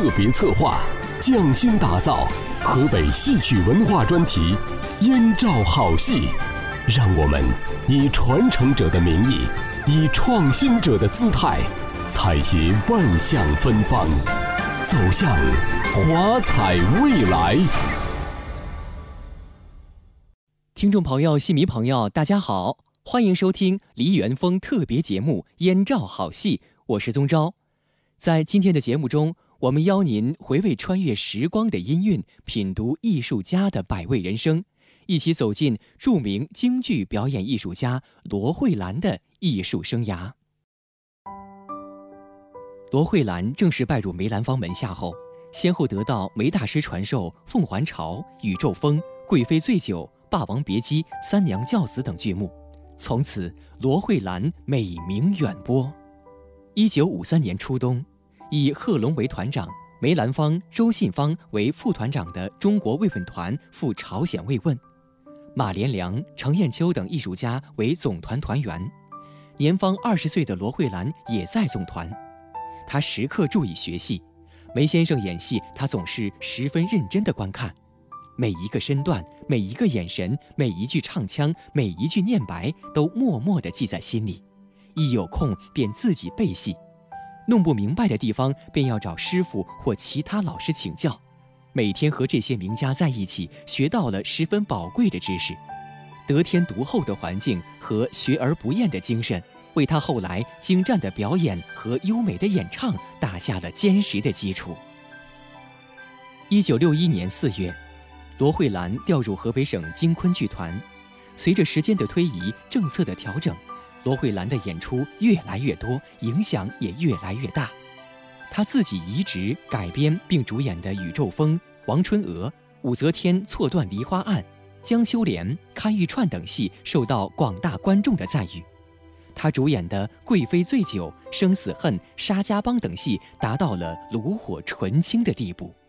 特别策划，匠心打造河北戏曲文化专题燕赵好戏，让我们以传承者的名义，以创新者的姿态，采撷万象芬芳，走向华彩未来。 听众朋友、戏迷朋友，大家好，欢迎收听梨园风特别节目《燕赵好戏》，我是宗昭。在今天的节目中，我们邀您回味穿越时光的音韵，品读艺术家的百味人生，一起走进著名京剧表演艺术家罗慧兰的艺术生涯。罗慧兰正式拜入梅兰芳门下后，先后得到梅大师传授《凤还巢》《宇宙风》《贵妃醉酒》《霸王别姬》《三娘教子》等剧目，从此罗慧兰美名远播。1953年初冬，以贺龙为团长，梅兰芳、周信芳为副团长的中国慰问团赴朝鲜慰问，马连良、程砚秋等艺术家为总团团员。年方20岁的罗慧兰也在总团，她时刻注意学戏，梅先生演戏，她总是十分认真地观看，每一个身段，每一个眼神，每一句唱腔，每一句念白，都默默地记在心里。一有空便自己背戏，弄不明白的地方便要找师傅或其他老师请教。每天和这些名家在一起，学到了十分宝贵的知识。得天独厚的环境和学而不厌的精神，为他后来精湛的表演和优美的演唱打下了坚实的基础。1961年4月，罗慧兰调入河北省京昆剧团。随着时间的推移，政策的调整，罗慧兰的演出越来越多，影响也越来越大。她自己移植、改编并主演的《宇宙风》《王春娥》《武则天错断梨花案》《江秋莲》《看玉串》等戏受到广大观众的赞誉。她主演的《贵妃醉酒》《生死恨》《沙家浜》等戏达到了炉火纯青的地步。